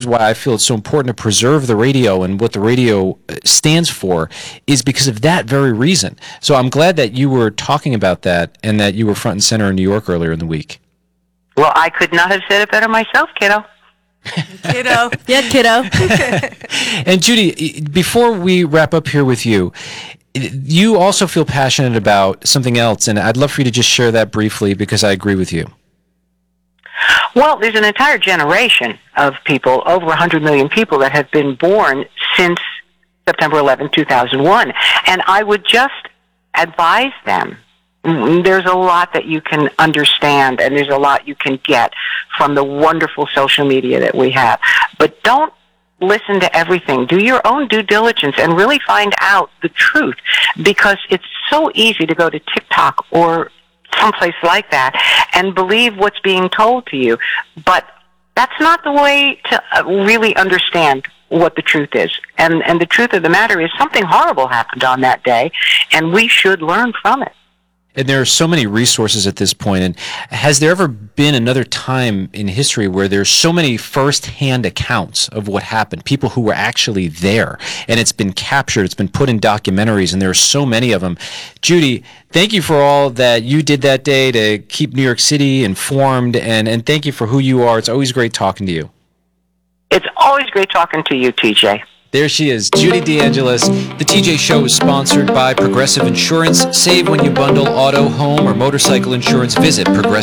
why I feel it's so important to preserve the radio and what the radio stands for is because of that very reason. So I'm glad that you were talking about that and that you were front and center in New York earlier in the week. Well, I could not have said it better myself, kiddo. Kiddo. Yeah, kiddo. And Judy, before we wrap up here with you, you also feel passionate about something else, and I'd love for you to just share that briefly because I agree with you. Well, there's an entire generation of people, over 100 million people, that have been born since September 11, 2001. And I would just advise them, there's a lot that you can understand and there's a lot you can get from the wonderful social media that we have. But don't listen to everything. Do your own due diligence and really find out the truth, because it's so easy to go to TikTok or someplace like that and believe what's being told to you. But that's not the way to really understand what the truth is. And the truth of the matter is something horrible happened on that day, and we should learn from it. And there are so many resources at this point. And has there ever been another time in history where there's so many first-hand accounts of what happened, people who were actually there, and it's been captured, it's been put in documentaries, and there are so many of them? Judy, thank you for all that you did that day to keep New York City informed, and thank you for who you are. It's always great talking to you. It's always great talking to you, TJ. There she is, Judy DeAngelis. The TJ Show is sponsored by Progressive Insurance. Save when you bundle auto, home, or motorcycle insurance. Visit Progressive.